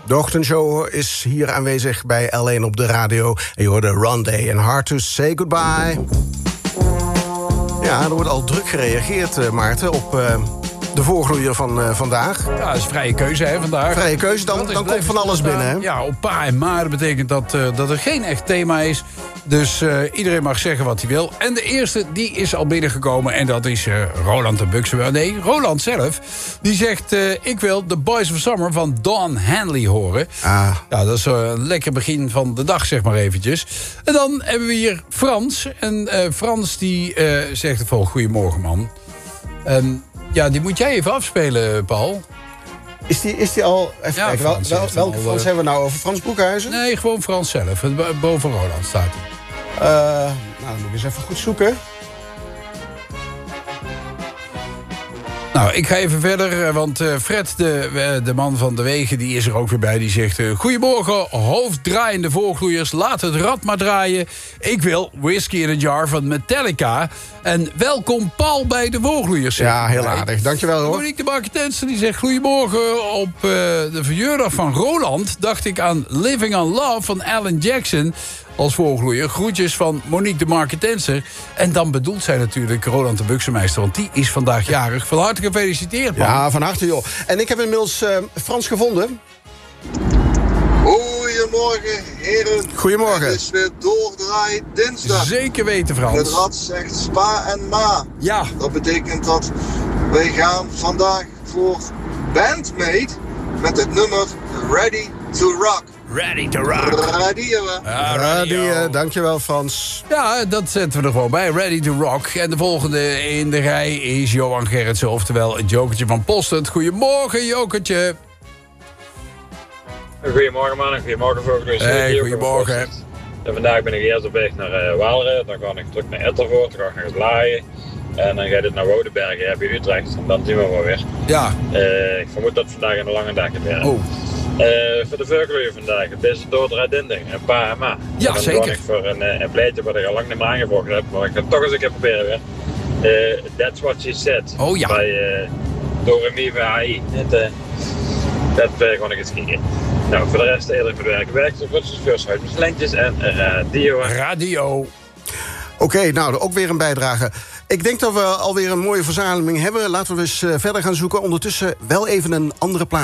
De ochtendshow is hier aanwezig bij L1 op de radio. En je hoorde Rondé en Hard to Say Goodbye. Ja, er wordt al druk gereageerd, Maarten, op de voorgloeier van vandaag. Ja, dat is vrije keuze, hè, vandaag. Vrije keuze, dan komt van alles binnen, hè? Ja, op pa en ma. Dat betekent dat er geen echt thema is. Dus iedereen mag zeggen wat hij wil. En de eerste, die is al binnengekomen. En dat is Roland de Buxenwel. Nee, Roland zelf. Die zegt, ik wil The Boys of Summer van Don Henley horen. Ah. Ja, dat is een lekker begin van de dag, zeg maar eventjes. En dan hebben we hier Frans. En Frans die zegt het volgende: goedemorgen, man. Ja, die moet jij even afspelen, Paul. Is die al... Even Ja, kijken, welke Frans hebben we nou over? Frans Broekhuizen? Nee, gewoon Frans zelf. Boven Roland staat hij. Nou, dan moet ik eens even goed zoeken. Nou, ik ga even verder, want Fred, de man van de wegen, die is er ook weer bij. Die zegt, goedemorgen, hoofddraaiende voorgloeiers, laat het rad maar draaien. Ik wil Whiskey in a Jar van Metallica. En welkom Paul bij de voorgloeiers. Ja, heel aardig. Dankjewel, hoor. Monique de Marketensen, die zegt, goedemorgen. Op de verjaardag van Roland dacht ik aan Living on Love van Alan Jackson als voorgloeier. Groetjes van Monique de Marketenser. En dan bedoelt zij natuurlijk Roland de Buxenmeister, want die is vandaag jarig. Van harte gefeliciteerd, man. Ja, van harte, joh. En ik heb inmiddels Frans gevonden. Goedemorgen, heren. Goedemorgen. Het is weer doordraai dinsdag. Zeker weten, Frans. Het rad zegt spa en ma. Ja. Dat betekent dat wij gaan vandaag voor Bandmate met het nummer Ready to Rock. Ready to rock. Radio. Radio, dankjewel, Frans. Ja, dat zetten we er gewoon bij. Ready to rock. En de volgende in de rij is Johan Gerritsen, oftewel het Jokertje van Postend. Goedemorgen, Jokertje. Goedemorgen, man. Goedemorgen, volgers. Hey, goedemorgen. En vandaag ben ik eerst op weg naar Waalre. Dan ga ik terug naar Ettervoort. Dan ga ik naar Laaien. En dan gaat het naar Woudenbergen bij Utrecht. En dan zien we wel weer. Ja. Ik vermoed dat vandaag een lange dag gaat werden. Oh. Voor de voorgloeier vandaag. Het is doordraaidinding. En pa en ma. Ja, en dan zeker. ga ik voor een pleitje wat ik al lang niet meer aangevochten heb. Maar ik ga het toch eens een keer proberen weer. That's What She Said. Oh ja. Bij Doremi VHI. Dat gewoon nog eens kijken. Nou, voor de rest eerlijk bewerken. Werkelijk voor chauffeurs, lentjes en radio. Radio. Oké, nou, ook weer een bijdrage. Ik denk dat we alweer een mooie verzameling hebben. Laten we eens verder gaan zoeken. Ondertussen wel even een andere plaats.